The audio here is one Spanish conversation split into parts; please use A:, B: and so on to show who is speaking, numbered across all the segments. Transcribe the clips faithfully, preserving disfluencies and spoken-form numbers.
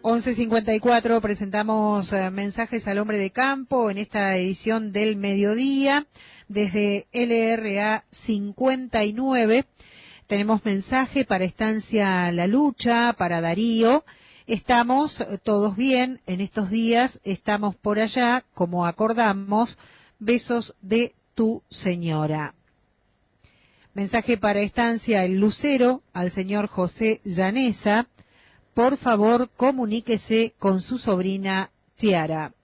A: once cincuenta y cuatro, presentamos eh, mensajes al hombre de campo en esta edición del mediodía desde L R A cincuenta y nueve. Tenemos mensaje para Estancia La Lucha, para Darío. Estamos eh, todos bien en estos días, estamos por allá, como acordamos. Besos de tu señora. Mensaje para Estancia El Lucero, al señor José Llanesa. Por favor, comuníquese con su sobrina Chiara.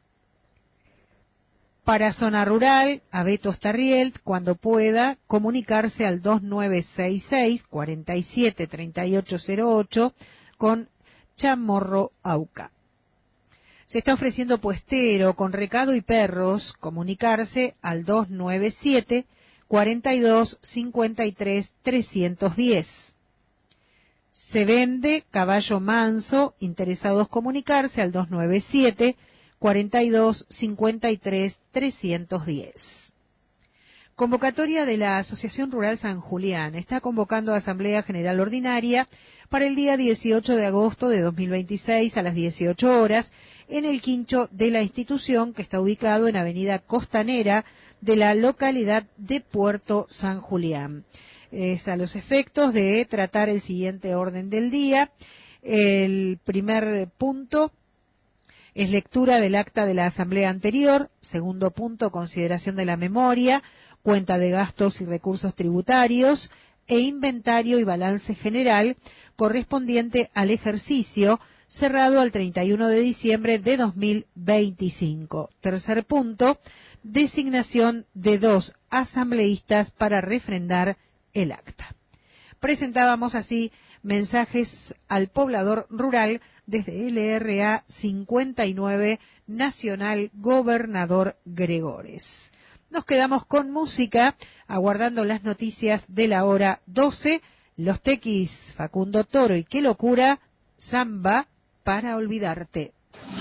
A: Para Zona Rural, a Beto Starriel, cuando pueda, comunicarse al dos nueve seis seis, cuatro siete, tres ocho cero ocho con Chamorro Auca. Se está ofreciendo puestero con recado y perros, comunicarse al dos nueve siete, cuatro dos, cinco tres, tres uno cero. Se vende caballo manso, interesados comunicarse al dos nueve siete, cuatro dos, cinco tres, tres uno cero. Convocatoria de la Asociación Rural San Julián. Está convocando a Asamblea General Ordinaria para el día dieciocho de agosto de dos mil veintiséis a las dieciocho horas en el quincho de la institución, que está ubicado en Avenida Costanera de la localidad de Puerto San Julián. Es a los efectos de tratar el siguiente orden del día. El primer punto es lectura del acta de la asamblea anterior. Segundo punto, consideración de la memoria, cuenta de gastos y recursos tributarios e inventario y balance general correspondiente al ejercicio cerrado al treinta y uno de diciembre de dos mil veinticinco. Tercer punto, designación de dos asambleístas para refrendar el acta. Presentábamos así mensajes al poblador rural desde L R A cincuenta y nueve Nacional Gobernador Gregores. Nos quedamos con música, aguardando las noticias de la hora doce. Los Tequis, Facundo Toro y Qué Locura, Samba para olvidarte.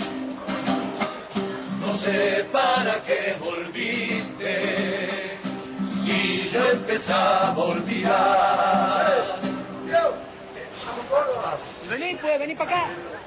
B: No sé para qué volviste, si yo empezaba a olvidar.
C: Vení, pues, vení para acá.